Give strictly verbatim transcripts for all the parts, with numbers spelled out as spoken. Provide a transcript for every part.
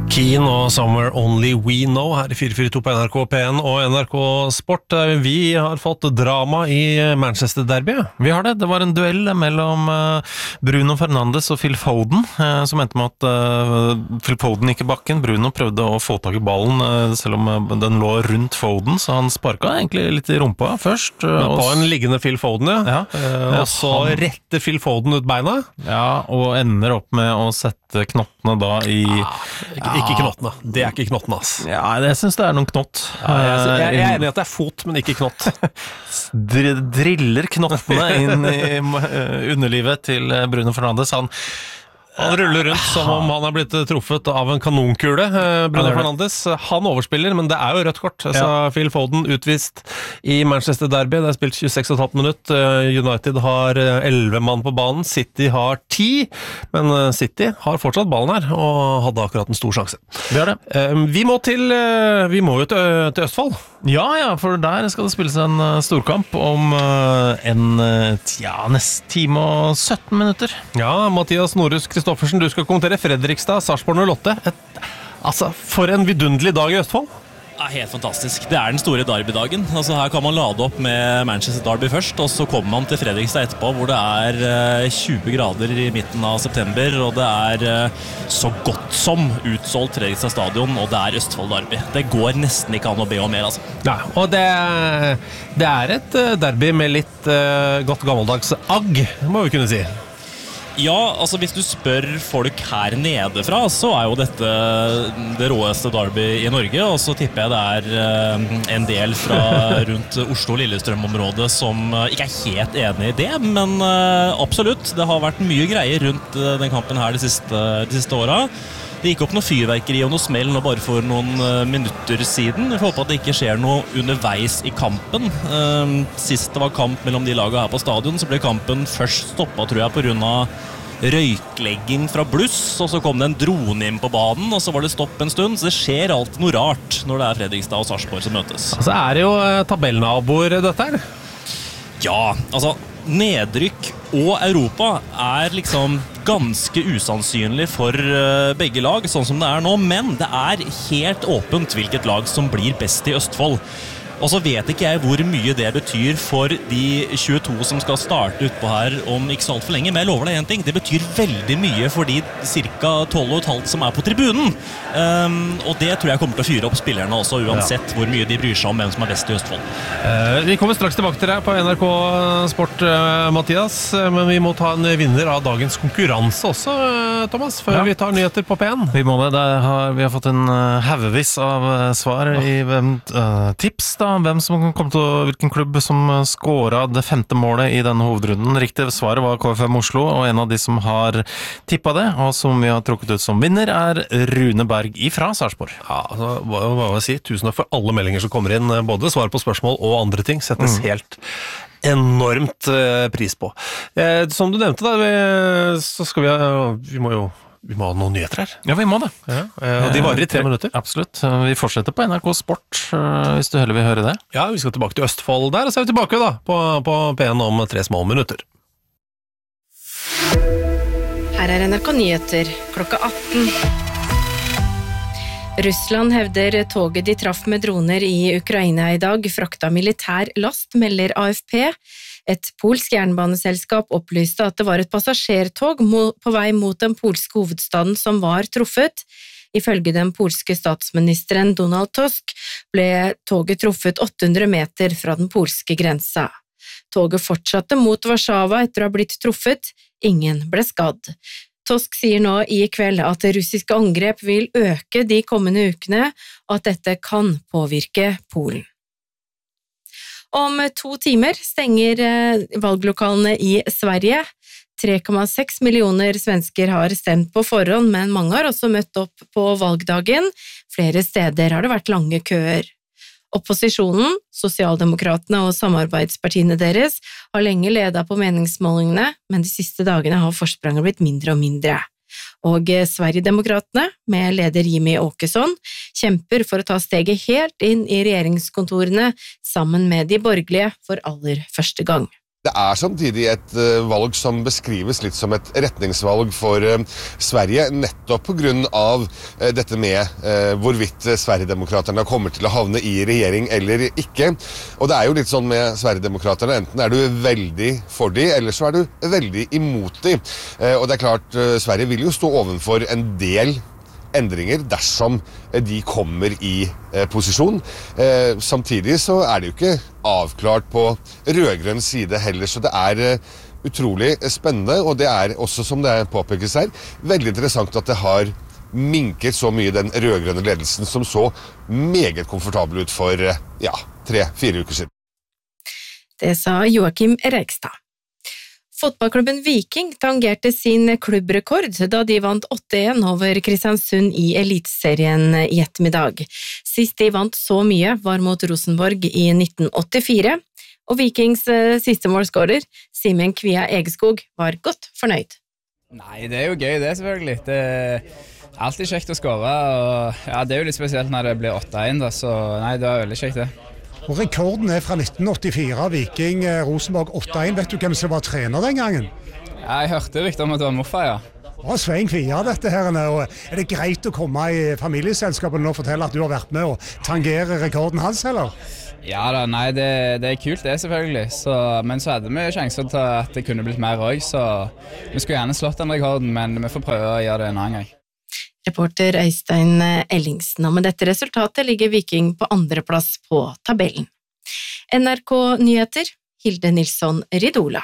Keen og Somewhere Only We Know her i fire fire to på N R K P N og N R K Sport. Vi har fått drama i Manchester Derby. Vi har det. Det var en duell mellom Bruno Fernandes og Phil Foden, som endte med at Phil Foden gikk i bakken. Bruno prøvde å få tak i ballen, selv om den lå rundt Foden, så han sparket egentlig litt i rumpa først. På en liggende Phil Foden, ja. ja. Og så retter Phil Foden ut beina. Ja, og ender opp med å sette knottene da i... Ja, ikke knottene. Det er ikke knottene, ass. Ja, jeg synes det er noen knott. Ja, jeg, jeg, jeg er enig i at det er fot, men ikke knott. Dr- driller knottene inn i underlivet til Bruno Fernandes. Han Han ruller rundt som om han har blitt truffet av en kanonkule, Bruno Fernandes. Han overspiller, men det er jo rødt kort. Så ja. Phil Foden utvist i Manchester Derby. Det er spilt tjueseks komma fem minutt. United har elleve mann på banen. City har ti. Men City har fortsatt ballen her, og hadde akkurat en stor sjanse. Det er det. Vi må til, vi må jo til, til Østfold. Ja, ja, for der skal det spilles en storkamp om en ja, nest time og sytten minutter. Ja, Mathias Norhus Kristoffersen, du skal kommentere Fredrikstad, Sarpsborg null åtte. Et, altså, for en vidunderlig dag i Østfold. Ja, helt fantastisk. Det er den store derbydagen. Altså, her kan man lade opp med Manchester Derby først, og så kommer man til Fredrikstad etterpå, hvor det er tjue grader i midten av september, og det er så godt som utsolgt Fredrikstad stadion, og det er Østfold Derby. Det går nesten ikke an å be om mer, altså. Ja, og det, det er et derby med litt uh, godt gammeldags agg, må vi kunne si. Ja, altså hvis du spør folk her nede fra, så er jo dette det råeste derby i Norge, og så tipper jeg det er en del fra rundt Oslo-Lillestrøm-området som ikke er helt enig i det, men absolutt, det har vært mye greier rundt den kampen her de siste, de siste åra. Det gikk opp noe fyrverkeri og noe smell nå bare for noen minutter siden. Vi får håpe at det ikke skjer noe underveis i kampen. Sist det var kamp mellom de lagene her på stadion, så ble kampen først stoppet, tror jeg, på grunn av røyklegging fra bluss, og så kom det en drone inn på banen, og så var det stopp en stund, så det skjer alltid noe rart når det er Fredrikstad og Sarpsborg som møtes. Altså er det jo tabellnaboer dette her? Ja, altså nedrykk og Europa er liksom ganske usannsynlig for begge lag, sånn som det er nå, men det er helt åpent hvilket lag som blir best i Østfold. Og så vet ikke jeg hvor mye det betyr for de tjueto som skal starte utpå her om ikke så alt for lenge, men jeg lover deg en ting, det betyr veldig mye for de cirka tolv og et halvt som er på tribunen. Um, og det tror jeg kommer til å fyre opp spillerne også, uansett ja. Hvor mye de bryr seg om hvem som er best i Østfold. Uh, vi kommer straks tilbake til deg på N R K Sport, uh, Mathias, men vi må ta en vinner av dagens konkurranse også, uh, Thomas, før ja. Vi tar nyheter på P N. Vi må det, det har, vi har fått en uh, haugevis av uh, svar oh. i uh, tips da, hvem som kom til hvilken klubb som skåret det femte målet i denne hovedrunden. Riktig svaret var K F M Oslo, og en av de som har tippet det, og som vi har trukket ut som vinner, er Rune Berg ifra Sarpsborg. Ja, altså, hva må jeg si? Tusen takk for alle meldinger som kommer inn, både svar på spørsmål og andre ting, settes mm. helt enormt uh, pris på. Eh, som du nevnte da, vi, så skal vi ha, vi må jo Vi må ha noen nyheter her. Ja, vi må det. Ja, og de varer i tre minutter. Absolutt. Vi fortsetter på N R K Sport, hvis du heller vil høre det. Ja, vi skal tilbake til Østfold der, og så er vi tilbake da, på, på P N om tre små minutter. Her er N R K Nyheter, klokka atten. Russland hevder toget de traff med droner i Ukraina i dag frakta militær last, melder A F P. Et polsk jernbaneselskap opplyste at det var et passasjertog på vei mot den polske hovedstaden som var truffet. Ifølge den polske statsministeren Donald Tusk ble toget truffet åtte hundre meter fra den polske grensa. Toget fortsatte mot Warszawa etter å ha blitt truffet. Ingen ble skadd. Tusk sier nå i kveld at russiske angrep vil øke de kommende ukene, og at dette kan påvirke Polen. Om to timer stenger valglokalene i Sverige. tre komma seks millioner svensker har stemt på forhånd, men mange har også møtt opp på valgdagen. Flere steder har det vært lange køer. Opposisjonen, sosialdemokratene og samarbeidspartiene deres har lenge ledet på meningsmålingene, men de siste dagene har forspranget blitt mindre og mindre. Og Sverigedemokratene, med leder Jimmy Åkesson, kjemper for å ta steget helt inn i regjeringskontorene sammen med de borgerlige for aller første gang. det er samtidig et uh, valg som beskrives litt som et retningsvalg for uh, Sverige, nettopp på grunn av uh, dette med uh, hvorvidt uh, Sverigedemokraterne kommer til å havne i regjering eller ikke. Og det er jo litt sånn med Sverigedemokraterne, enten er du veldig for de, eller så er du veldig imot de. Uh, og det er klart, uh, Sverige vil jo stå ovenfor en del endringer dersom de kommer i eh, posisjon. Eh, samtidig så er det jo ikke avklart på rødgrønn side heller, så det er eh, utrolig spennende, og det er også, som det påpekes her, veldig interessant at det har minket så mye den rødgrønne ledelsen som så meget komfortabel ut for eh, ja, tre-fire uker siden. Det sa Joakim Reigstad. Fotballklubben Viking tangerte sin klubbrekord da de vant åtte en over Kristiansund i Eliteserien i ettermiddag. Sist de vant så mye var mot Rosenborg i nitten åttifire, og Vikings siste målskårer, Simen Kvia Egeskog, var godt fornøyd. Nei, det er jo gøy det selvfølgelig. Det er alltid kjekt å skåre, og ja, det er jo litt spesielt når det blir åtte en, da, så nei, det er veldig kjekt det. Og rekorden er fra nitten åttifire, Viking Rosenborg åtte en. Vet du hvem som var trener den gangen? Ja, jeg hørte rykter om at det var Moffa, ja. Det var Svein Kvia dette her. Og er det greit å komme i familieselskapet og fortelle at du har vært med og tangere rekorden hans, eller? Ja da, nei, det, det er kult det selvfølgelig. Så, men så hadde vi sjanser til at det kunne blitt mer også, så vi skulle gjerne slått den rekorden, men vi får prøve å gjøre det en annen gang. Reporter Øystein Ellingsen, og med dette resultatet ligger Viking på andreplass på tabellen. N R K Nyheter, Hilde Nilsson Ridola.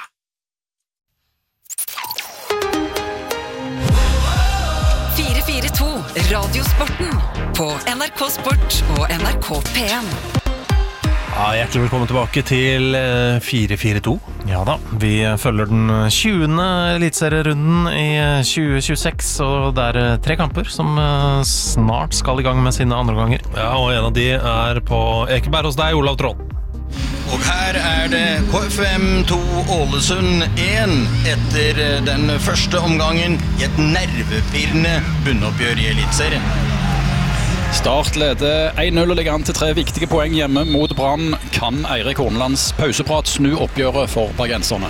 fire fire to Radiosporten på N R K Sport og N R K P en. Ja, hjertelig velkommen tilbake til fire fire to. Ja da, vi følger den tjuende elitserierunden i tjue tjueseks, og det er tre kamper som snart skal i gang med sine andre ganger. Ja, og en av de er på Ekeberg hos deg, Olav Tråd. Og her er det K F M to Ålesund én etter den første omgangen i et nervepirrende bunnoppgjør i elitserien. Start leder en null og ligger an til tre viktige poeng hjemme mot Brann. Kan Eirik Hornelands pauseprat snu oppgjøret for bergenserne?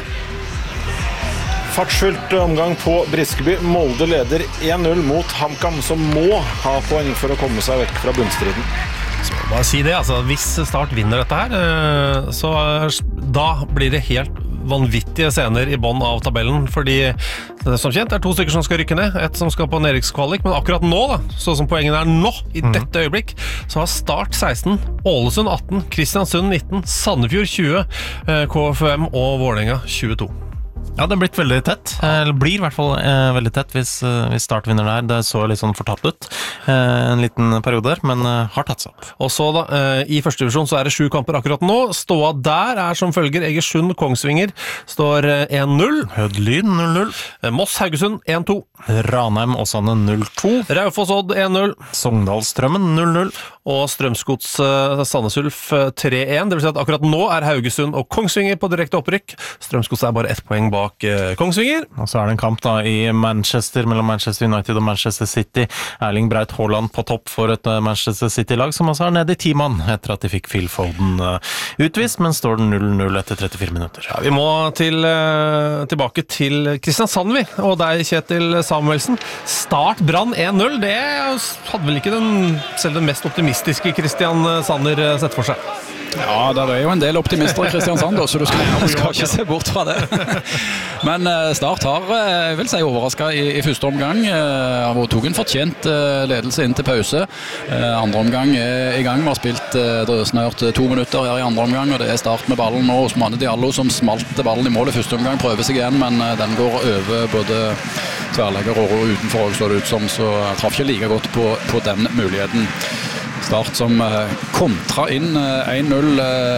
Fartsfylt omgang på Briskeby. Molde leder en null mot HamKam, som må ha poeng for å komme seg vekk fra bunnstriden. Så bare si det, altså hvis Start vinner dette her, så da blir det helt vanvittige scener i bånd av tabellen, fordi det som kjent er to stykker som skal rykke ned, et som skal på nedrykkskvalik, men akkurat nå da, så som poengen er nå, i mm. dette øyeblikk, så har Start seksten, Ålesund atten, Kristiansund nitten, Sandefjord tjue, K F M og Vålerenga tjueto. Ja, det har blitt veldig tett. Eller blir i hvert fall eh, veldig tett hvis, eh, hvis Start vinner der. Det så litt sånn fortatt ut eh, en liten periode der, men eh, har tatt seg opp. Og så da, eh, i første divisjon så er det sju kamper akkurat nå. Ståa der er som følger Egersund Kongsvinger står en null. Hødlyn null null. Moss Haugesund en to. Ranheim Åsane null to. Raufoss Odd en null. Sogndalstrømmen null null. Og Strømsgods uh, Sandnes Ulf tre en. Det vil si at akkurat nå er Haugesund og Kongsvinger på direkte opprykk. Strømsgods er bare ett poeng bak uh, Kongsvinger. Og så er det en kamp da i Manchester mellom Manchester United og Manchester City. Erling Braut Haaland på topp for et uh, Manchester City-lag som også er nede i ti mann etter at de fikk Phil Foden uh, utvist, men står den null null etter trettifire minutter. Ja, vi må til, uh, tilbake til Kristiansand, vi, og deg, Kjetil Samuelsen. Start Brann en null, det hadde vel ikke den, selv den mest optimistiske Kristian Sander sett for seg. Ja, det er jo en del optimister i Kristiansand, så du skal, skal ikke se bort fra det. Men Start har, jeg vil si, overrasket i, i første omgang. Han tok en fortjent ledelse inn til pause. Andre omgang er i gang. Vi har spilt det er snart to minutter her i andre omgang, og det er Start med ballen nå. Osmane Diallo som smalt ballen i mål i første omgang, prøver seg igjen, men den går over både tverrlegger og utenfor, og så det ut som, så traff ikke like godt på, på den muligheten. Start som kontra inn en null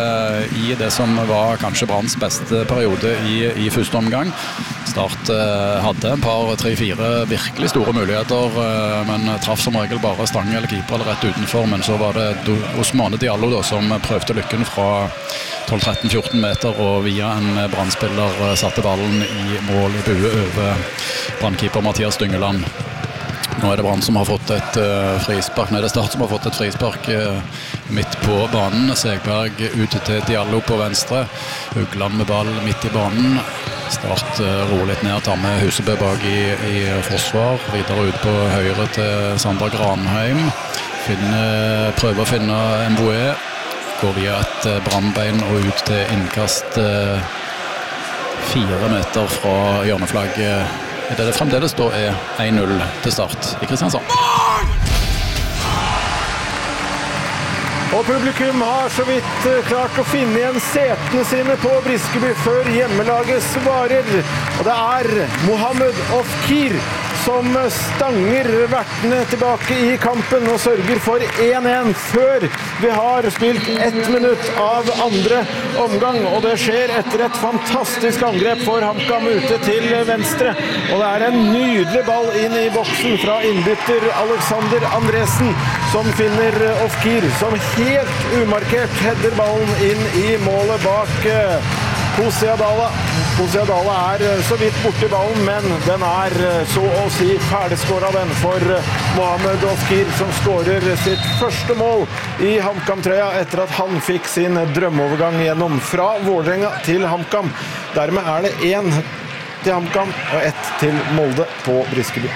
i det som var kanskje Branns beste periode i, i første omgang. Start hadde en par, tre, fire virkelig store muligheter, men traff som regel bare stang eller keeper eller rett utenfor, men så var det Osmane Diallo da, som prøvde lykken fra tolv tretten fjorten meter, og via en Brannspiller satte ballen i mål i bue over brannkeeper Mathias Dyngeland. Nå er det Brann som har fått et uh, frispark, nei det er Start som har fått et frispark uh, midt på banen. Segberg ute til Diallo på venstre, Hugland med ball midt i banen. Start uh, roer litt ned, tar med Husebø bak i, i forsvar, videre ut på høyre til Sander Granheim. Finne, prøver å finne Mboe, går via et uh, brannbein og ut til innkast uh, fire meter fra hjørneflagget. Det det fremdeles da er en null til Start i Kristiansand. Og publikum har så vidt klart å finne igjen setene sine på Briskeby før hjemmelaget svarer. Og det er Mohammed Ofkir som stanger vertene tilbake i kampen og sørger for én én før vi har spilt ett minutt av andre omgang. Og det skjer etter et fantastisk angrep for HamKam ute til venstre. Og det er en nydelig ball inn i boksen fra innbytter Alexander Andresen, som finner Ofkir, som helt umarkert header ballen inn i målet bak Posiadala. Posiadala er så vidt borte i ballen, men den er så å si ferdigskåret den for Mohammed Ofkir, som skårer sitt første mål i HamKam-trøya etter at han fikk sin drømmeovergang gjennom fra Vålerenga til HamKam. Dermed er det én til HamKam og ett til Molde på Briskeby.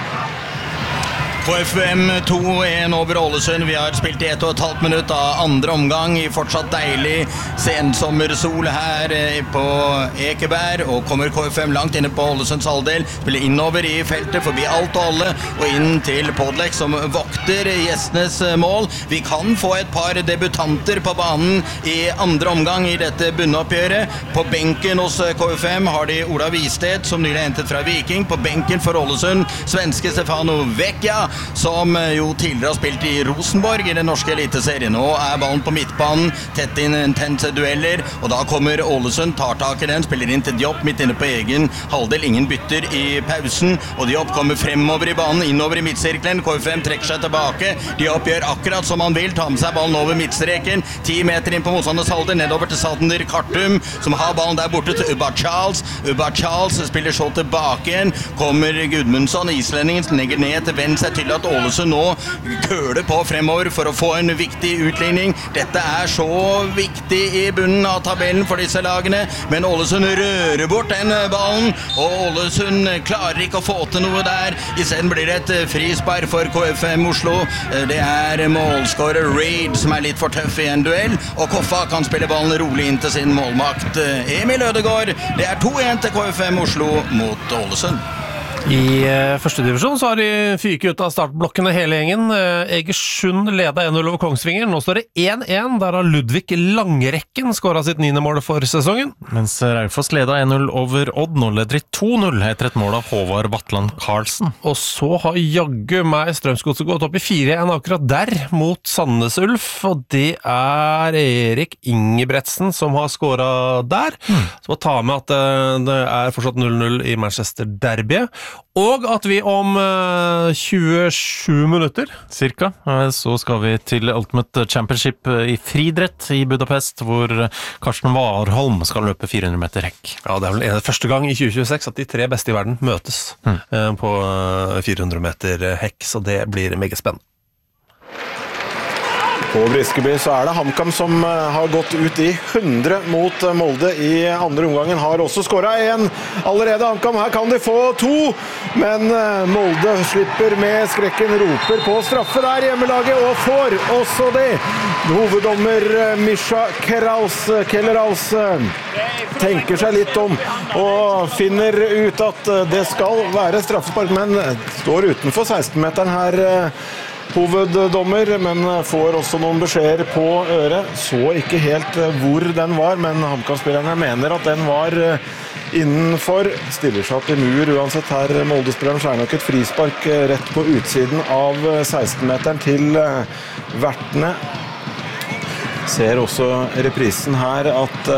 K F M to én over Ålesund. Vi har spilt i ett og et halvt minutt av andre omgang i fortsatt deilig sensommersol her på Ekeberg, og kommer K F M langt inne på Ålesunds halvdel, spiller innover i feltet forbi alt og alle og inn til Podlek som vokter gjestenes mål. Vi kan få et par debutanter på banen i andre omgang i dette bunnoppgjøret. På benken hos K F M har de Ola Visted, som nylig hentet fra Viking. På benken for Ålesund, svenske Stefano Vecchia, som jo tidligere har spilt i Rosenborg i den norske eliteserien. Nå er ballen på midtbanen, tett inn intense dueller, og da kommer Ålesund, tar tak i den, spiller inn til Diop midt inne på egen halvdel, ingen bytter i pausen, og Diop kommer fremover i banen, innover i midtsirkelen, K F M trekker seg tilbake, Diop gjør akkurat som han vil, tar med seg ballen over midtstreken, ti meter inn på motstanders halvdel, nedover til Sander Kartum, som har ballen der borte til Ubba Charles, Ubba Charles spiller så tilbake igjen, kommer Gudmundsson, islendingen, legger ned til venstre til at Ålesund nå køler på fremover for å få en viktig utligning. Dette er så viktig i bunnen av tabellen for disse lagene, men Ålesund rører bort den ballen, og Ålesund klarer ikke å få til noe der. I stedet blir det et frispark for K F M Oslo. Det er målskårer Reid som er litt for tøff i en duell, og Koffa kan spille ballen rolig inn til sin målmakt Emil Ødegård. Det er to én til K F M Oslo mot Ålesund. I uh, første divisjon så har de fyket ut av startblokkene hele gjengen. Uh, Egersund leder én null over Kongsvinger. Nå står det én én, der har Ludvig Langrekken skåret sitt niende mål for sesongen. Mens Raufoss leder én null over Odd. Nå leder de to null etter et mål av Håvard Vatland Karlsen. Og så har jaggu meg Strømsgodset gått opp i fire én akkurat der mot Sandnes Ulf, og det er Erik Ingebretsen som har skåret der. Mm. Så må ta med at uh, det er fortsatt null null i Manchester Derby. Og at vi om uh, tjuesju minutter cirka, så skal vi til Ultimate Championship i friidrett i Budapest, hvor Karsten Warholm skal løpe fire hundre meter hekk. Ja, det er vel en første gang i tjue tjueseks at de tre beste i verden møtes mm. uh, på uh, fire hundre meter hekk, så det blir meget spennende. På Briskeby så er det HamKam som har gått ut i hundre mot Molde i andre omgangen. Har også skåret en allerede HamKam. Her kan de få to, men Molde slipper med skrekken, roper på straffe der hjemmelaget og får også det. Hoveddommer Misha Keraus, Kelleraus tenker seg litt om og finner ut at det skal være straffespark, men står utenfor seksten-meteren her, hoveddommer, men får også noen beskjeder på øret. Så ikke helt hvor den var, men HamKam-spillerne mener at den var innenfor. Stiller seg opp i mur uansett her. Molde-spilleren skjærer nok et frispark rett på utsiden av seksten-meteren til vertene. Ser også reprisen her at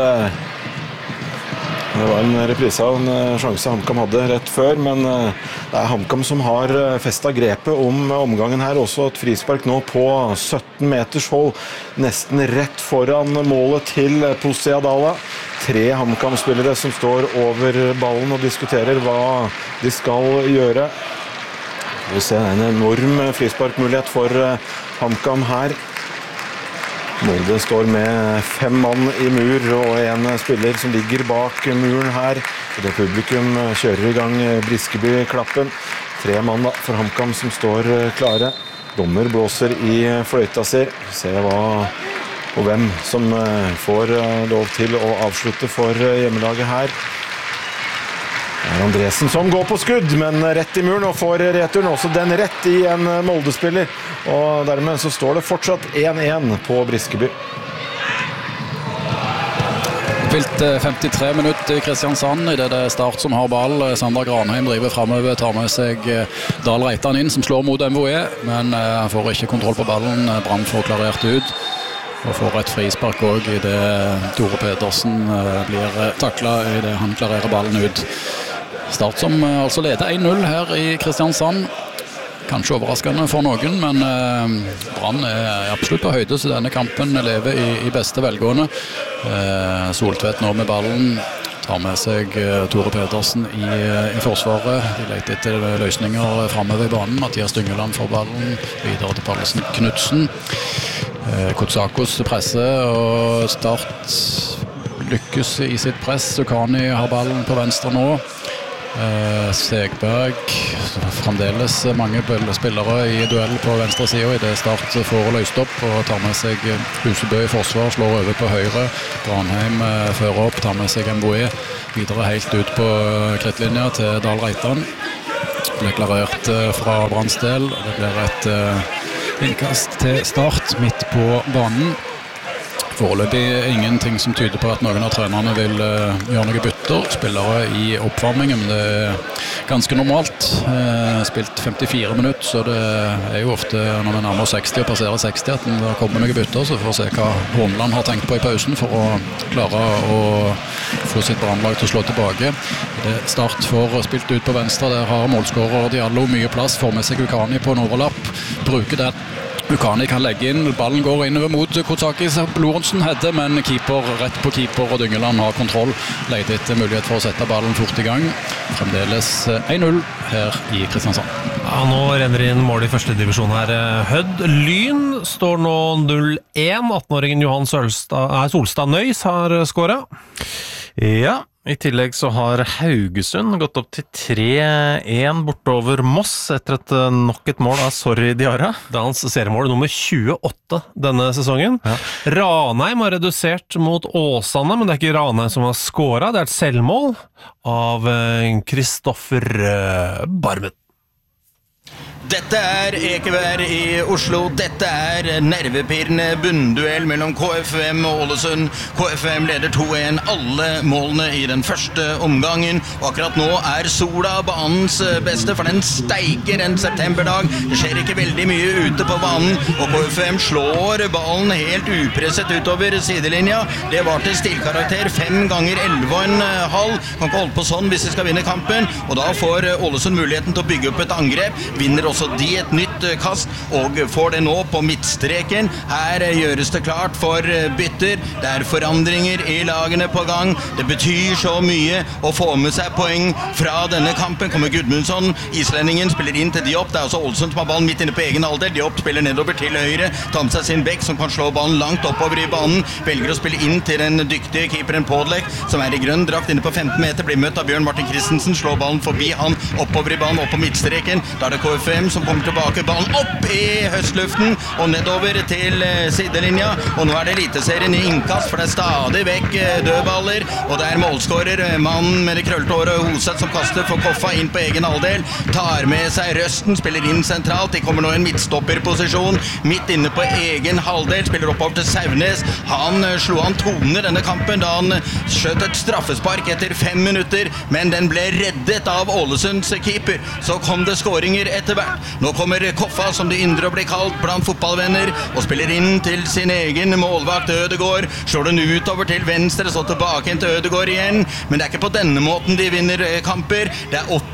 det var en reprise av en sjanse HamKam hadde rett før, men det er HamKam som har festet grepet om omgangen her. Også et frispark nå på sytten meters hold, nesten rett foran målet til Posiadala. Tre HamKam-spillere som står over ballen og diskuterer hva de skal gjøre. Vi ser en enorm frisparkmulighet for HamKam her. Molde står med fem mann i mur og en spiller som ligger bak muren her. Det publikum kjører i gang Briskeby-klappen. Tre mann for HamKam som står klare. Dommer blåser i fløyta si. Se hva og hvem som får lov til å avslutte for hjemmelaget her. Det er Andresen som går på skudd, men rett i muren og får returen også den rett i en Molde-spiller. Og dermed så står det fortsatt én én på Briskeby. Spilt femtitre minutter i Kristiansand. I det det er Start som har ball. Sander Granheim driver fremover, tar med seg Dahl Reitan inn, som slår mot M V E, men han får ikke kontroll på ballen. Brann får klarert ut. Og får et frispark også i det Tore Pedersen blir taklet i det han klarerer ballen ut. Start som altså leder én null her i Kristiansand. Kanskje overraskende for noen, men eh, Brann er absolutt på høyde, så denne kampen lever i, i beste velgående. Eh, Soltvedt nå med ballen, tar med seg eh, Tore Pedersen i, i forsvaret. De leter etter løsninger fremover i banen. Mathias Dyngeland får ballen, videre til Pallesen Knudsen. Eh, Kotsakos presser, og Start lykkes i sitt press. Sukani har ballen på venstre nå. Uh, Segberg, fremdeles mange spillere i duell på venstre siden. I det Start får løst opp og tar med seg Husebø i forsvar, slår over på høyre. Granheim uh, fører opp, tar med seg M V E videre helt ut på krittlinja til Dahl Reitan. Det ble klarert uh, fra Brannsdel. Det blir et uh, innkast til Start midt på banen. Foreløpig ingenting som tyder på at noen av trenerne vil uh, gjøre noen bytter. Spillere i oppvarmingen, men det er ganske normalt. Uh, spilt femtifire minutter, så det er jo ofte når vi nærmer seksti og passerer seksti at det kommer noen bytter, så får vi se hva Horneland har tenkt på i pausen for å klare å få sitt brannlag til å slå tilbake. Det Start får spilt ut på venstre, der har målskårer Diallo mye plass, får med seg Ukani på nordre lapp, bruker det. Ukani kan legge inn, ballen går innover mot Kotsakis. Lorentzen hedder, men keeper rett på keeper, og Dyngeland har kontroll. Leter etter mulighet for å sette ballen fort i gang. Fremdeles én null her i Kristiansand. Ja, nå renner det inn mål i første divisjon her. Hødd Lyn står nå null én. attenåringen Johan Solstad, nei, Solstad Nøys har skåret. Ja, i tillegg så har Haugesund gått opp til tre én bortover Moss etter et nok et mål av Sorry Diarra. Det er hans seriemål nummer tjueåtte denne sesongen. Ja. Ranheim har redusert mot Åsane, men det er ikke Ranheim som har skåret. Det er et selvmål av Kristoffer Barmen. Dette er Ekeberg i Oslo. Dette er nervepirrende bunnduell mellom K F M og Ålesund. K F M leder to én alle målene i den første omgangen. Og akkurat nå er sola banens beste, for den steiker en septemberdag. Det skjer ikke veldig mye ute på banen, og K F M slår ballen helt upresset utover sidelinja. Det var til stilkarakter fem ganger elleve og en halv. Kan ikke holde på sånn hvis de skal vinne kampen, og da får Ålesund muligheten til å bygge opp et angrep. Vinner også de et nytt kast og får det nå på midtstreken. Her gjøres det klart for bytter. Det er forandringer i lagene på gang. Det betyr så mye å få med seg poeng fra denne kampen. Kommer Gudmundsson, islendingen, spiller inn til Diop. Det er også Olsson som har ballen midt inne på egen alder. Diop spiller nedover til høyre, tar med seg sin bekk som kan slå ballen langt oppover i banen. Velger å spille inn til den dyktige keeperen Podlek, som er i grønn drakt inne på femten meter, blir møtt av Bjørn Martin Christensen, slår ballen forbi han oppover i banen, opp på midtstreken. Da er det K F M som kommer tilbake, ballen opp i høstluften og nedover til sidelinja, og nå er det eliteserien i innkast, for det er stadig vekk dødballer, og det er målskårer, mannen med det krøllte håret Hoseth som kaster for Koffa inn på egen halvdel, tar med seg Røsten, spiller inn sentralt. De kommer nå i en midtstopperposisjon midt inne på egen halvdel, spiller oppover til Saunes. Han slo an toner denne kampen da han skjøt et straffespark etter fem minutter, men den ble reddet av Ålesunds keeper. Så kom det skåringer etter hvert. Nå kommer Koffa, som de yndre å bli kalt blant fotballvenner, og spiller inn til sin egen målvakt Ødegård. Slår den utover til venstre, så tilbake inn til Ødegård igjen. Men det er ikke på denne måten de vinner kamper. Det er åtte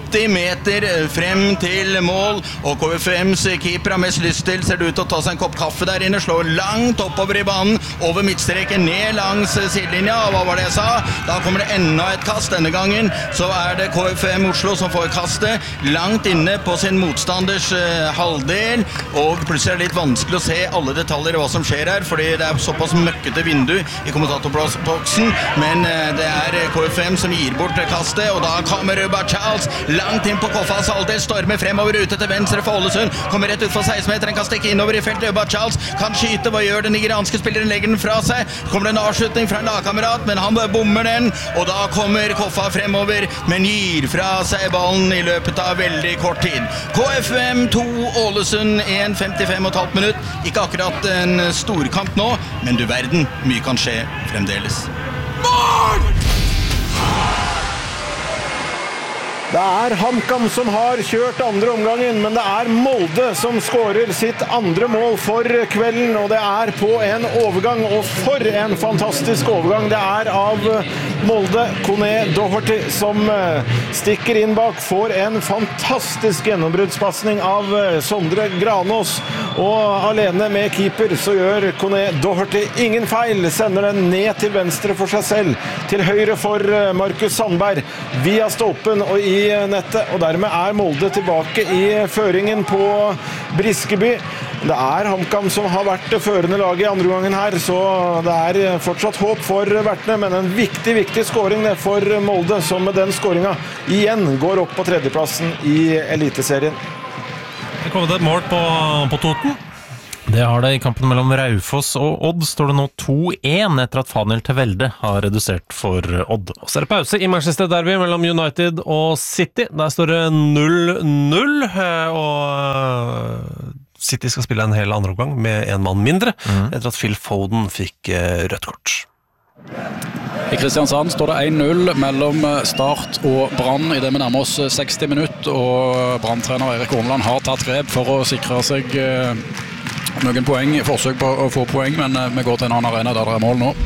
åtti meter frem til mål, og K F M's keeper har mest lyst til, ser det ut til å ta seg en kopp kaffe der inne, slår langt oppover i banen, over midtstreken, ned langs sidelinja, hva var det jeg sa? Da kommer det enda et kast, denne gangen så er det K F M Oslo som får kastet, langt inne på sin motstanders uh, halvdel, og plutselig er det litt vanskelig å se alle detaljer hva som skjer her, fordi det er såpass møkkete vindu i kommentatorboksen, men uh, det er K F M som gir bort kastet, og da kommer Robert Charles langt inn på Koffas halvdel, stormer fremover ute til venstre for Ålesund, kommer rett ut for seksten meter, en kan stikke innover i feltet, Robert Charles kan skyte, hva gjør den nigerianske spilleren, legger den fra seg, kommer det en avslutning fra en lagkamerat, men han bommer den, og da kommer Koffa fremover, men gir fra seg ballen i løpet av veldig kort tid. K F M to, Ålesund en, femtifem og et halvt minutt, ikke akkurat en storkamp nå, men du verden, mye kan skje fremdeles. Mål! Det er HamKam som har kjørt andre omgangen, men det er Molde som skårer sitt andre mål for kvelden, og det er på en overgang, og for en fantastisk overgang det er av Molde. Kone Doherty som stikker inn bak, får en fantastisk gjennombruddspassning av Sondre Granås, og alene med keeper så gjør Kone Doherty ingen feil, sender den ned til venstre for seg selv, til høyre for Markus Sandberg, via stolpen og i nettet, og dermed er Molde tilbake i føringen på Briskeby. Det er HamKam som har vært det førende laget i andre gangen her, så det er fortsatt håp for vertene, men en viktig, viktig skåring for Molde, som med den skåringen igjen går opp på tredjeplassen i Eliteserien. Det kommer et mål på, på Toten. Det har det i kampen mellom Raufoss og Odd, står det nå to én etter at Fanel Tevelde har redusert for Odd. Og så er det pause i Manchester Derby mellom United og City. Der står det null null, og City skal spille en hel andre omgang med en mann mindre, mm. etter at Phil Foden fikk rødt kort. I Kristiansand står det en null mellom Start og Brann i det vi nærmer oss seksti minutter, og Brann-trener Erik Orneland har tatt grep for å sikre seg noen poeng, forsøk på å få poeng, men vi går til en annen arena der det er mål nå.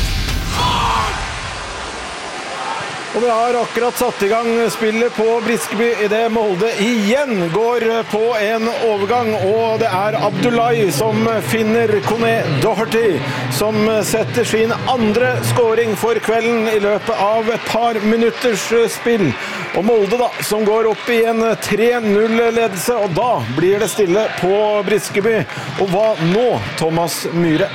Og vi har akkurat satt i gang spillet på Briskeby i det Molde igjen går på en overgang, og det er Abdullahi som finner Kone Doherty, som setter sin andre scoring for kvelden i løpet av et par minutters spill. Og Molde da, som går opp i en tre null-ledelse, og da blir det stille på Briskeby. Og hva nå, Thomas Myhre?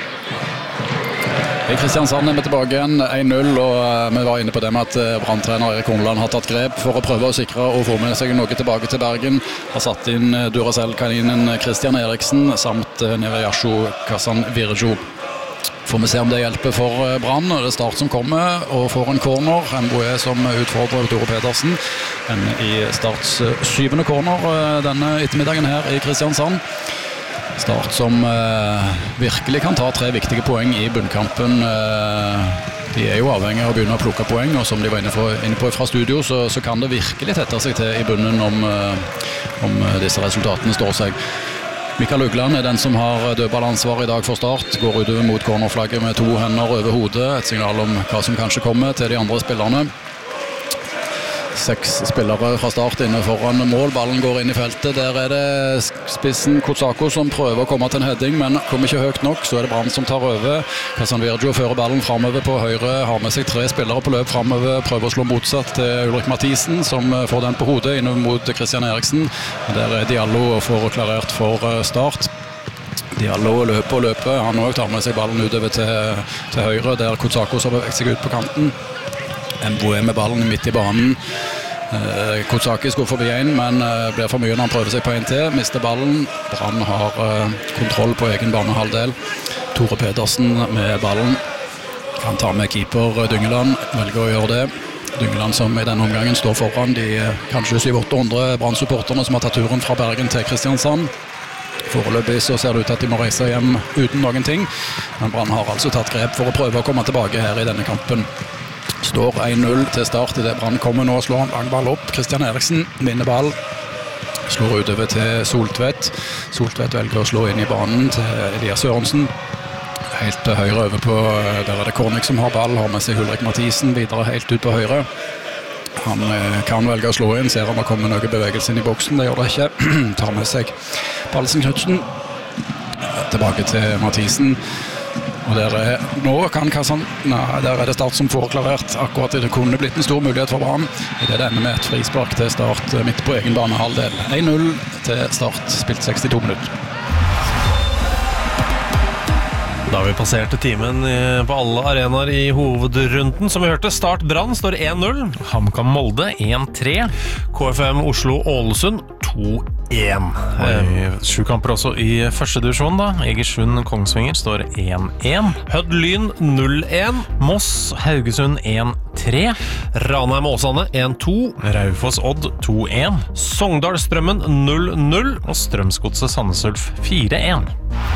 I Kristiansand er vi tilbake igjen en null, og vi var inne på det med at Brann-trener Erik Horneland har tatt grep for å prøve å sikre og få med seg noe tilbake til Bergen. Har satt inn Duracell-kaninen Christian Eriksen samt Nevejasho Kassan Virjo. Får vi se om det hjelper for Brann. Det er Start som kommer og får en corner. M B E som utfordrer Tore Pedersen. En i Starts syvende corner denne ettermiddagen her i Kristiansand. Start som eh, virkelig kan ta tre viktige poeng i bunnkampen. Eh, de er jo avhengig av å begynne å plukke poeng, og som de var inne, for, inne på fra studio, så, så kan det virkelig tette seg til i bunnen om, eh, om disse resultatene står seg. Mikael Ugland er den som har dødballansvar i dag for Start. Går ut mot cornerflagget med to hender over hodet. Et signal om hva som kanskje kommer til de andre spillerne. Seks spillere fra Start inne foran mål. Ballen går inn i feltet. Der er det spissen Kotsako som prøver å komme til en heading, men kommer ikke høyt nok. Så er det Brann som tar over. Kassan Virjo fører ballen fremover på høyre. Har med seg tre spillere på løp fremover. Prøver å slå motsatt til Ulrik Mathisen, som får den på hodet inne mot Christian Eriksen. Der er Diallo og får klarert for Start. Diallo løper og løper. Han også tar med seg ballen utover til, til høyre, der Kotsako har beveget seg ut på kanten. M B E med ballen midt i banen. Eh, Kotsaki skulle forbi en, men eh, blir for mye når han prøver seg på en til. Mister ballen. Brann har eh, kontroll på egen banehalvdel. Tore Pedersen med ballen. Kan ta med keeper Dyngeland. Velger å gjøre det. Dyngeland som i denne omgangen står foran de kanskje syv åtte hundre Brann-supporterne som har tatt turen fra Bergen til Kristiansand. Foreløpig så ser det ut til at de må reise hjem uten noen ting. Men Brann har altså tatt grep for å prøve å komme tilbake her i denne kampen. Står en null til Start i det Brann kommer nå og slår en lang ball opp. Christian Eriksen vinner ball. Slår utover til Soltvedt. Soltvedt velger å slå inn i banen til Elias Sørensen. Helt til høyre over på, der er det Kornik som har ball. Har med seg Ulrik Mathisen videre helt ut på høyre. Han kan velge å slå inn, ser om det kommer noe bevegelse inn i boksen. Det gjør det ikke. Tar med seg Pallesen Knudsen. Tilbake til Mathisen. Og der er, nå kan Kassan, nei, der er det Start som får klarert. Akkurat det kunne blitt en stor mulighet for Brann. Det ender med et frispark til Start midt på egen banehalvdel. en null til Start, spilt sekstito minutter. Da har vi passert timen på alle arenaer i hovedrunden. Som vi hørte, Start Brann står en null. HamKam Molde en tre. K F M Oslo Ålesund to en. Sju kamper også i første divisjon da. Egersund Kongsvinger står en en. Hødd Lyn null en. Moss Haugesund en tre. Ranheim Åsane en to. Raufoss Odd to en. Sogndal Strømmen null null. Og Strømsgodset Sandnes Ulf fire en.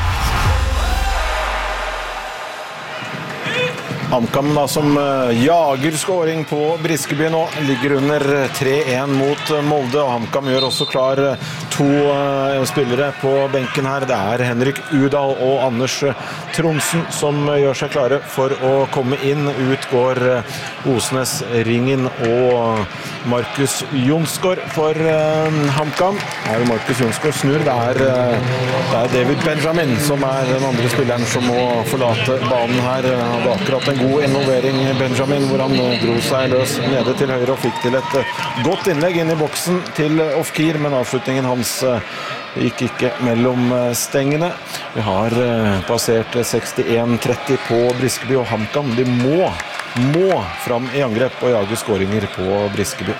HamKam da som jager skåring på Briskeby nå, ligger under tre en mot Molde, og HamKam gjør også klar to spillere på benken her. Det er Henrik Udal og Anders Tronsen som gjør seg klare for å komme inn. Ut går Osnes Ringen og Markus Jonsgaard for HamKam. Her er Markus Jonsgaard snur, det er, det er David Benjamin som er den andre spilleren som må forlate banen her. Han hadde akkurat en god involvering Benjamin, hvor han dro seg løs nede til høyre og fikk til et godt innlegg inn i boksen til Ofkir, men avslutningen hans gikk ikke mellom stengene. Vi har passert sekstien tretti på Briskeby, og HamKam de må, må fram i angrep og jage skåringer på Briskeby.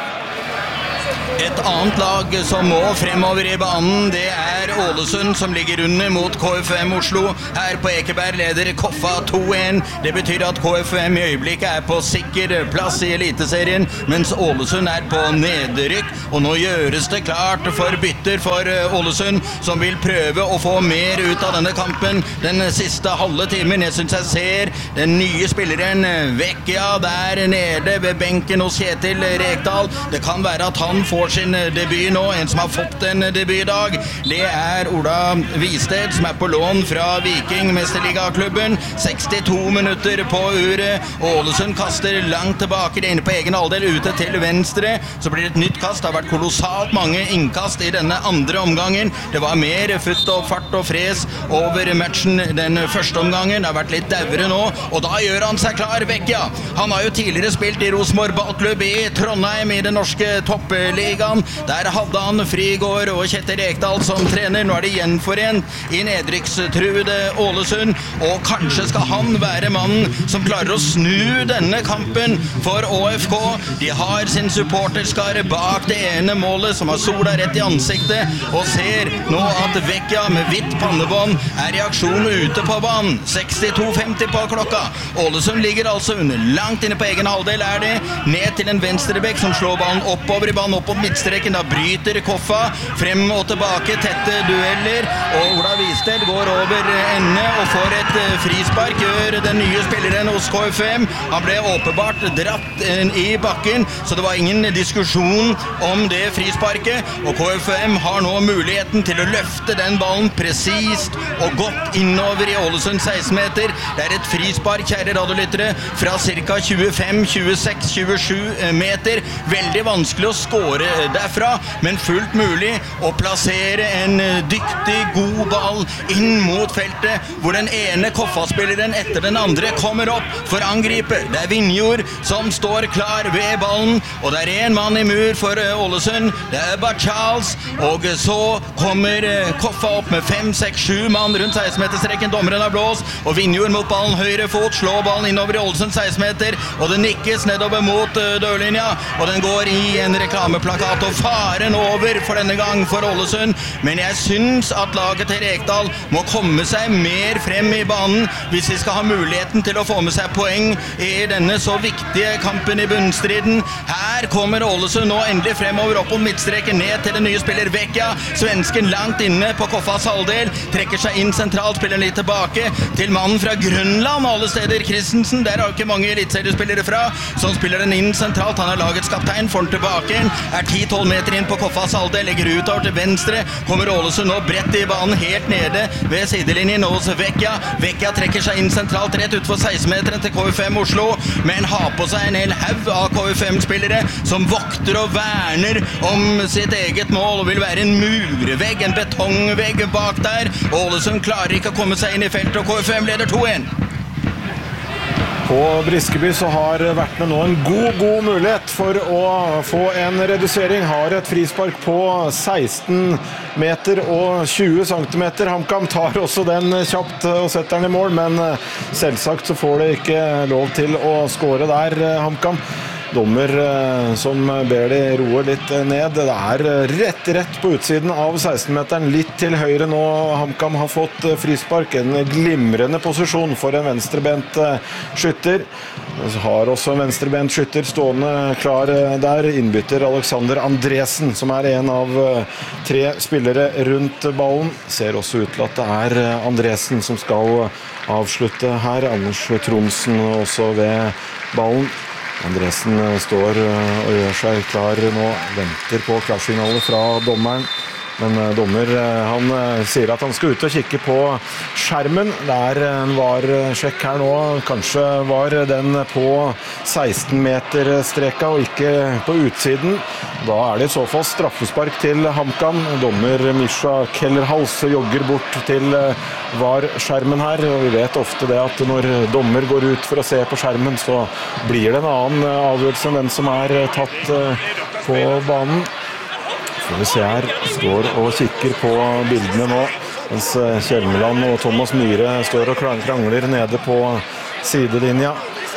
Et annet lag som må fremover i banen, det er Ålesund som ligger under mot K F M Oslo. Her på Ekeberg leder Koffa to en. Det betyr at K F M i øyeblikket er på sikker plass i Eliteserien, mens Ålesund er på nederrykk. Og nå gjøres det klart for bytter for Ålesund, som vil prøve å få mer ut av denne kampen den siste halve timen. Jeg synes jeg ser den nye spilleren Vecchia der nede ved benken hos Kjetil Rekdal. Det kan være at han får sin debut nå, en som har fått en debut i dag. Det er Ola Visted som er på lån fra Viking Mesterligaklubben. sekstito minutter på uret. Ålesund kaster langt tilbake, det er inne på egen halvdel, ute til venstre. Så blir det et nytt kast. Det har vært kolossalt mange innkast i denne andre omgangen. Det var mer futt og fart og fres over matchen den første omgangen. Det har vært litt dauere nå, og da gjør han seg klar, Vecchia. Han har jo tidligere spilt i Rosenborg ballklubb i Trondheim i den norske toppligaen. Der hadde han Frigård og Kjetil Rekdal som trener. Nå er de gjenforent i nedrykkstruede Ålesund, og kanskje skal han være mannen som klarer å snu denne kampen for Å F K. De har sin supporterskare bak det ene målet, som har sola rett i ansiktet, og ser nå at Vecchia med hvitt pannebånd er i aksjon ute på banen. sekstito femti på klokka. Ålesund ligger altså under, langt inne på egen halvdel er det, ned til en venstrebekk som slår ballen oppover i banen, opp på midtstreken. Da bryter Koffa frem og tilbake, tette dueller, og Ola Visted går over ende og får et frispark, gjør den nye spilleren hos K F M. Han ble åpenbart dratt i bakken, så det var ingen diskusjon om det frisparket, og K F M har nå muligheten til å løfte den ballen presist og godt innover i Ålesund seksten meter. Det er et frispark, kjære radiolyttere, fra ca. tjuefem, tjueseks, tjuesju meter. Veldig vanskelig å skåre derfra, men fullt mulig å plassere en dyktig, god ball inn mot feltet, hvor den ene Koffa-spilleren etter den andre kommer opp for angriper. Det er Vinjord som står klar ved ballen, og det er en mann i mur for Ålesund. Det er Bart Charles, og så kommer Koffa opp med fem, seks, sju mann rundt seksten meterstreken. Dommeren har blåst, og Vinjord mot ballen høyre fot, slår ballen innover i Ålesund seksten meter, og det nikkes nedover mot dørlinja, og den går i en reklameplakat, og faren over for denne gang for Ålesund. Men jeg synes at laget til Rekdal må komme seg mer frem i banen hvis vi skal ha muligheten til å få med seg poeng i denne så viktige kampen i bunnstriden. Her kommer Ålesund nå endelig fremover opp på midtstreken, ned til den nye spiller Vecchia. Svensken langt inne på Koffas halvdel, trekker seg inn sentralt, spiller litt tilbake til mannen fra Grønland alle steder, Christensen. Der har jo ikke mange elitseriespillere fra, som spiller den inn sentralt. Han er lagets kaptein, får den tilbake, er ti tolv tolv meter inn på Koffas halvdel, legger ut over til venstre, kommer Ålesund nå bredt i banen helt nede ved sidelinjen hos Vecchia. Vecchia trekker seg inn sentralt rett utenfor seksten-meteren til K F M Oslo, men har på seg en hel haug av K F M-spillere som vokter og verner om sitt eget mål og vil være en murvegg, en betongvegg bak der. Ålesund klarer ikke å komme seg inn i feltet, og K F M leder to en. På Briskeby så har Vertene nå en god, god mulighet for å få en redusering. Har et frispark på seksten meter og tjue centimeter. HamKam tar også den kjapt og setter den i mål, men selvsagt så får det ikke lov til å skåre der, HamKam. Dommer som ber de roe litt ned. Det er rett, rett på utsiden av seksten-meteren. Litt til høyre nå. HamKam har fått frispark. En glimrende posisjon for en venstrebent skytter. Så har også en venstrebent skytter stående klar der. Innbytter Alexander Andresen, som er en av tre spillere rundt ballen. Ser også ut til at det er Andresen som skal avslutte her. Anders Tronsen også ved ballen. Andresen står og gjør seg klar nå, venter på klarsignalet fra dommeren. Men dommer, han sier at han skal ut og kikke på skjermen. Det er en var-sjekk her nå. Kanskje var den på seksten-meter-streka og ikke på utsiden. Da er det i så fall straffespark til HamKam. Dommer Misha Kellerhals jogger bort til var-skjermen her. Og vi vet ofte det at når dommer går ut for å se på skjermen, så blir det en annen avgjørelse enn den som er tatt på banen. Får vi se her, står og kikker på bildene nå, mens Kjellmeland og Thomas Myhre står og krangler nede på sidelinja.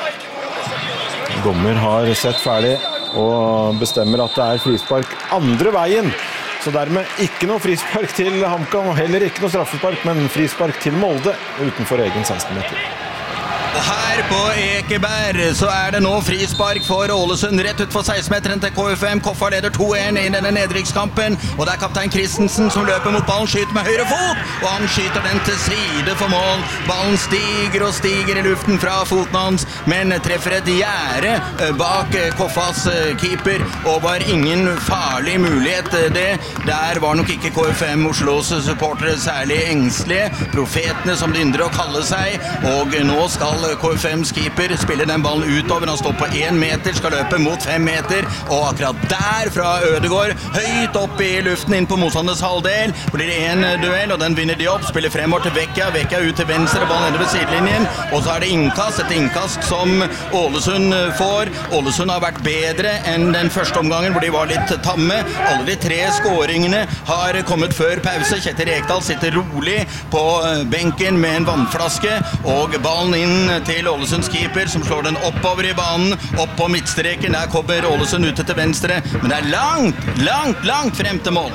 Dommer har sett ferdig og bestemmer at det er frispark andre veien. Så dermed ikke noe frispark til HamKam, og heller ikke noe straffespark, men frispark til Molde utenfor egen seksten-meter. Og her på Ekeberg så er det nå frispark for Ålesund rett ut for seksten-meteren til K F M. Koffa leder to en i denne nedrykkskampen, og det er kaptein Christensen som løper mot ballen, skyter med høyre fot, og han skyter den til side for mål. Ballen stiger og stiger i luften fra foten hans, men treffer et gjerde bak Koffas keeper, og var ingen farlig mulighet det. Der var nok ikke K F M Oslos supportere særlig engstelige, profetene som de yndrer å kalle seg, og nå skal K F M's keeper spiller den ballen utover. Han står på én meter, skal løpe mot fem meter, og akkurat der fra Ødegård, høyt opp i luften inn på motstanders halvdel, blir det en duell, og den vinner de opp, spiller fremover til Vecchia, Vecchia ut til venstre, ballen nede ved sidelinjen, og så er det innkast, et innkast som Ålesund får. Ålesund har vært bedre enn den første omgangen, hvor de var litt tamme. Alle de tre skåringene har kommet før pause. Kjetil Rekdal sitter rolig på benken med en vannflaske, og ballen inn til Ålesunds keeper, som slår den oppover i banen, opp på midtstreken. Der kommer Ålesund ute til venstre, men det er langt, langt, langt frem til mål.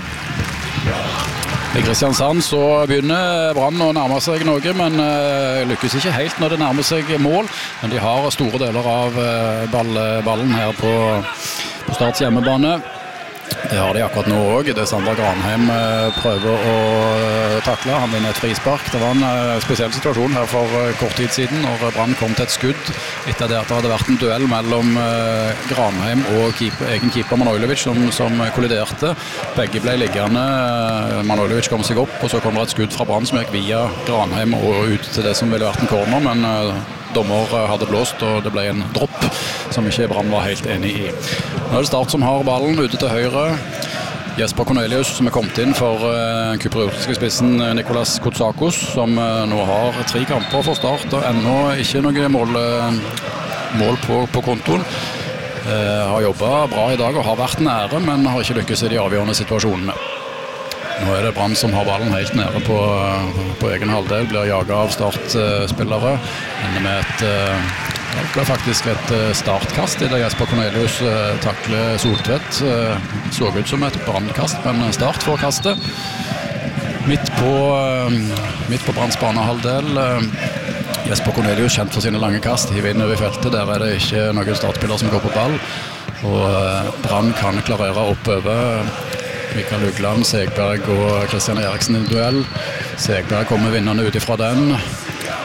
I Kristiansand så begynner Brann å nærme seg noe, men uh, lykkes ikke helt når det nærmer seg mål. Men de har store deler av uh, ball, ballen her på, på Starts hjemmebane. Det har de akkurat nå også. Det er Sander Granheim prøver å takle. Han vinner et frispark. Det var en spesiell situasjon her for kort tid siden når Brann kom til et skudd etter det at det hadde vært en duell mellom Granheim og keeper, egen keeper Manojlovic som, som kolliderte. Begge ble liggende. Manojlovic kom seg opp, og så kom det et skudd fra Brann som gikk via Granheim og ut til det som ville vært en corner, men dommer hadde blåst, og det ble en dropp som ikke Brann var helt enig i. Nå er det Start som har ballen ute til høyre. Jesper Cornelius som er kommet inn for uh, kypriotiske spissen Nikolas Kotsakos, som uh, nå har tre kamper for Start, og ennå ikke noe mål, uh, mål på, på kontoen. Uh, har jobbet bra i dag og har vært nære, men har ikke lykkes i de avgjørende situasjonene. Nå er det Brann som har ballen helt nede på, på egen halvdel, blir jaget av startspillere. Ender med et, det ble faktisk et startkast i det Jesper Cornelius takler Soltvedt. Så ut som et brannkast, men Start får kastet. Midt på, midt på Branns banehalvdel. Jesper Cornelius kjent for sine lange kast, hiver inn over i feltet. Der er det ikke noen startspillere som går på ball. Og Brann kan klarere oppover. Mikael Ugland, Segberg og Christian Eriksen i duell. Segberg kommer vinnende ut ifra den.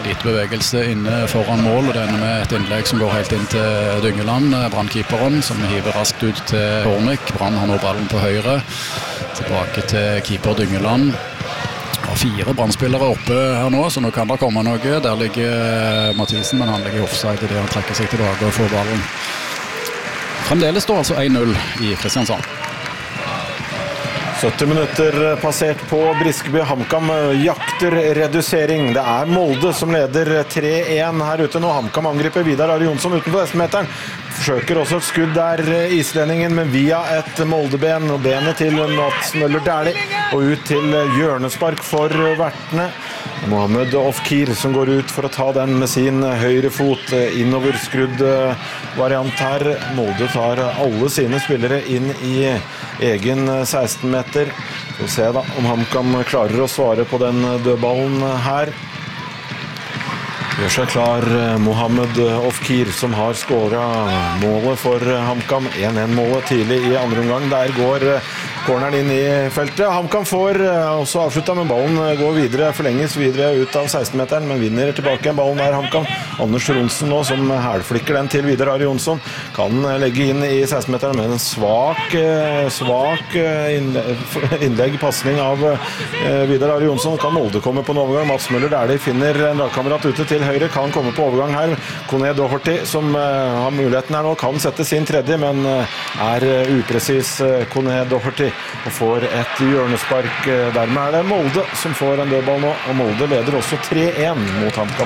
Litt bevegelse inne foran mål, og det ender med et innlegg som går helt inn til Dyngeland, Brann-keeperen, som hiver raskt ut til Hornik. Brann har nå ballen på høyre. Tilbake til keeper Dyngeland. Og fire Brann-spillere oppe her nå, så nå kan det komme noe. Der ligger Mathisen, men han ligger i offside i det han trekker seg tilbake og får ballen. Fremdeles står altså en null i Kristiansand. sytti minutter passert på Briskeby. HamKam jakter redusering. Det er Molde som leder tre én her ute nå. HamKam angriper Vidar Ari Jonsson utenfor seksten-meteren. Forsøker også et skudd der, islendingen, men via et Molde-ben og benet til Mats Møller Dæhlie og ut til hjørnespark for vertene. Mohammed Ofkir som går ut for å ta den med sin høyre fot, innover skrudd variant her. Molde tar alle sine spillere inn i egen seksten-meter. Så se da om HamKam klarer å svare på den dødballen her. Gjør seg klar Mohammed Ofkir, som har skåret målet for HamKam. én én-målet tidlig i andre omgang. Der går corneren inn i feltet. HamKam får også avsluttet, men ballen går videre, forlenges videre ut av seksten-meteren, men vinner tilbake en ballen der HamKam. Anders Ronsen nå, som hælflikker den til Vidar Ari Jonsson, kan legge inn i seksten-meteren med en svak, svak innlegg, passning av Vidar Ari Jonsson. Kan Molde komme på en overgang? Mats Møller Dæhlie finner en lagkamerat ute til høyre, kan komme på overgang her. Kone Doherty, som har muligheten her nå, kan sette sin tredje, men er upresis Kone Doherty og får et hjørnespark. Dermed er det Molde som får en dødball nå, og Molde leder også tre én mot HamKam.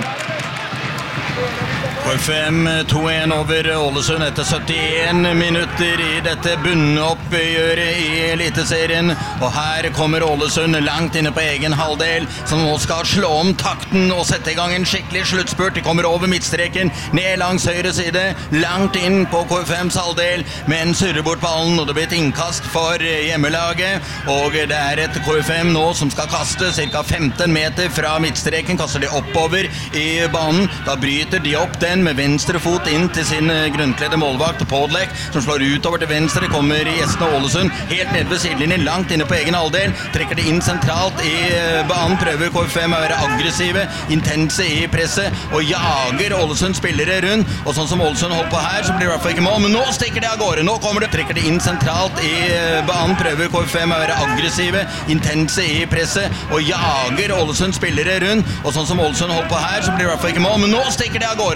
K F M to én over Ålesund etter syttien minutter i dette bunnoppgjøret i Eliteserien. Og her kommer Ålesund langt inne på egen halvdel, som nå skal slå om takten og sette i gang en skikkelig sluttspurt. De kommer over midtstreken, ned langs høyre side, langt inn på K F M's halvdel, men surrer bort ballen, og det blir et innkast for hjemmelaget. Og det er et K F M nå som skal kaste ca. femten meter fra midtstreken, kaster de oppover i banen. Da bryter de opp den med venstre fot inn til sin grønnkledde målvakt Podlek, som slår utover til venstre, kommer gjestene Ålesund helt ned ved sidelinjen, langt inne på egen halvdel, trekker det inn sentralt i banen, prøver K F M å være aggressive, intense i presset, og jager Ålesund spillere rundt, og sånn som Ålesund holder på her, så blir det i hvert fall ikke mål, men nå stikker de av gårde, nå kommer det, trekker det inn sentralt i banen, prøver K F M å være aggressive, intense i presset, og jager Ålesund spillere rundt, og sånn som Ålesund holder på her, så blir det i hvert fall ikke mål, men nå stikker de av gårde.